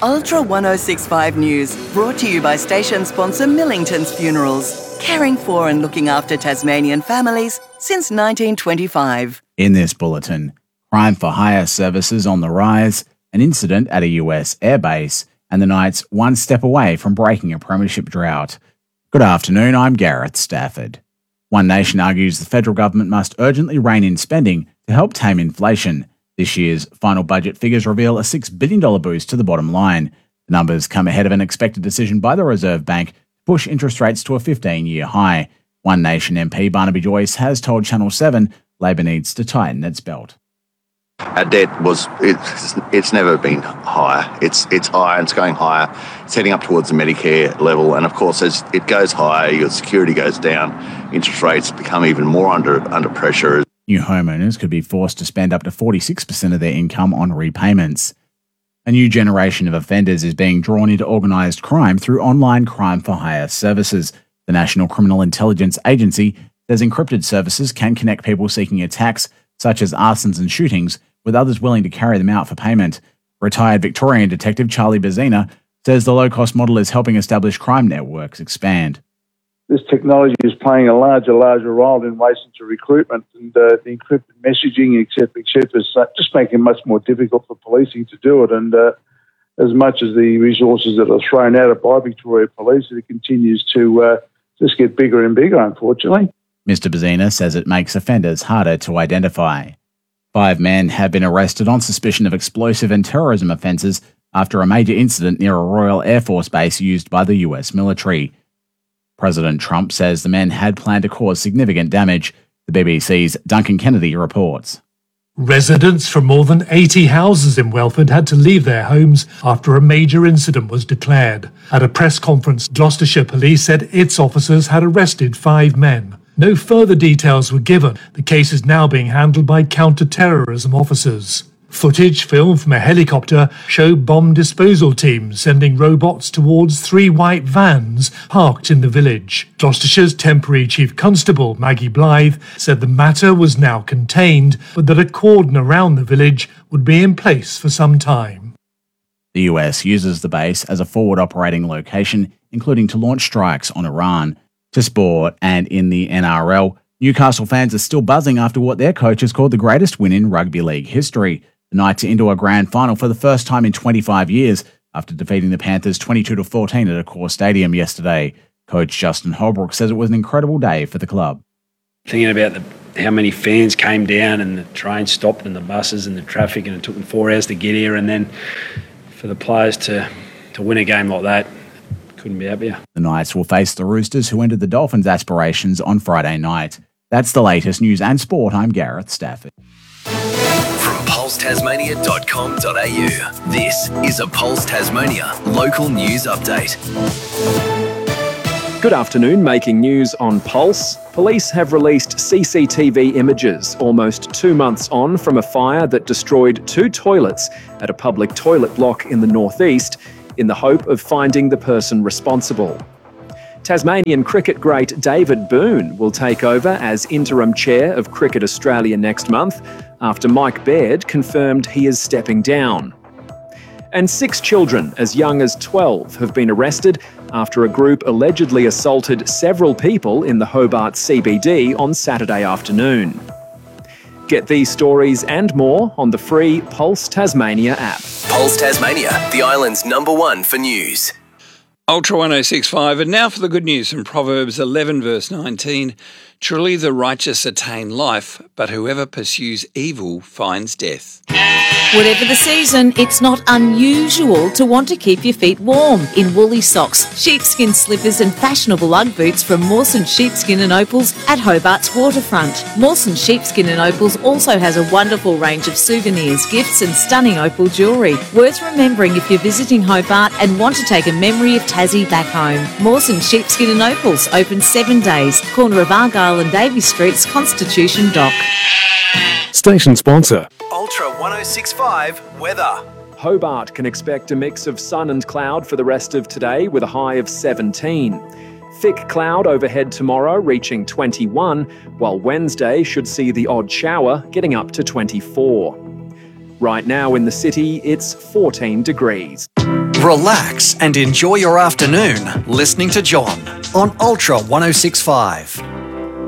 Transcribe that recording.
Ultra 1065 News, brought to you by station sponsor Millington's Funerals, caring for and looking after Tasmanian families since 1925. In this bulletin, crime for hire services on the rise, an incident at a US airbase, and the Knights one step away from breaking a premiership drought. Good afternoon, I'm Gareth Stafford. One Nation argues the federal government must urgently rein in spending to help tame inflation. This year's final budget figures reveal a $6 billion boost to the bottom line. The numbers come ahead of an expected decision by the Reserve Bank to push interest rates to a 15-year high. One Nation MP Barnaby Joyce has told Channel 7 Labor needs to tighten its belt. Our debt it's never been higher. It's higher and it's going higher. It's heading up towards the Medicare level. And of course, as it goes higher, your security goes down. Interest rates become even more under pressure. New homeowners could be forced to spend up to 46% of their income on repayments. A new generation of offenders is being drawn into organised crime through online crime for hire services. The National Criminal Intelligence Agency says encrypted services can connect people seeking attacks, such as arsons and shootings, with others willing to carry them out for payment. Retired Victorian detective Charlie Bazina says the low-cost model is helping establish crime networks expand. This technology is playing a larger role in relation to recruitment, and the encrypted messaging, et cetera, is just making it much more difficult for policing to do it. And as much as the resources that are thrown at it by Victoria Police, it continues to just get bigger and bigger, unfortunately. Mr. Bazina says it makes offenders harder to identify. 5 men have been arrested on suspicion of explosive and terrorism offences after a major incident near a Royal Air Force base used by the US military. President Trump says the men had planned to cause significant damage. The BBC's Duncan Kennedy reports. Residents from more than 80 houses in Welford had to leave their homes after a major incident was declared. At a press conference, Gloucestershire Police said its officers had arrested 5 men. No further details were given. The case is now being handled by counter-terrorism officers. Footage filmed from a helicopter showed bomb disposal teams sending robots towards 3 white vans parked in the village. Gloucestershire's temporary Chief Constable, Maggie Blythe, said the matter was now contained, but that a cordon around the village would be in place for some time. The US uses the base as a forward operating location, including to launch strikes on Iran. To sport, and in the NRL, Newcastle fans are still buzzing after what their coach has called the greatest win in rugby league history. The Knights are into a grand final for the first time in 25 years after defeating the Panthers 22-14 at Accor Stadium yesterday. Coach Justin Holbrook says it was an incredible day for the club. Thinking about how many fans came down and the train stopped and the buses and the traffic, and it took them 4 hours to get here, and then for the players to win a game like that, couldn't be happier. The Knights will face the Roosters, who ended the Dolphins' aspirations on Friday night. That's the latest news and sport. I'm Gareth Stafford. From pulsetasmania.com.au, this is a Pulse Tasmania local news update. Good afternoon, making news on Pulse. Police have released CCTV images almost 2 months on from a fire that destroyed 2 toilets at a public toilet block in the northeast in the hope of finding the person responsible. Tasmanian cricket great David Boone will take over as interim chair of Cricket Australia next month after Mike Baird confirmed he is stepping down. And 6 children as young as 12 have been arrested after a group allegedly assaulted several people in the Hobart CBD on Saturday afternoon. Get these stories and more on the free Pulse Tasmania app. Pulse Tasmania, the island's #1 for news. Ultra 1065, and now for the good news from Proverbs 11 verse 19. Truly the righteous attain life, but whoever pursues evil finds death. Whatever the season, it's not unusual to want to keep your feet warm in woolly socks, sheepskin slippers and fashionable Ugg boots from Mawson Sheepskin and Opals at Hobart's waterfront. Mawson Sheepskin and Opals also has a wonderful range of souvenirs, gifts and stunning opal jewellery. Worth remembering if you're visiting Hobart and want to take a memory of Tassie back home. Mawson Sheepskin and Opals open 7 days, corner of Argyle and Davies Streets, Constitution Dock. Station sponsor. Ultra 1065 weather. Hobart can expect a mix of sun and cloud for the rest of today with a high of 17. Thick cloud overhead tomorrow reaching 21, while Wednesday should see the odd shower getting up to 24. Right now in the city, it's 14 degrees. Relax and enjoy your afternoon listening to John on Ultra 1065.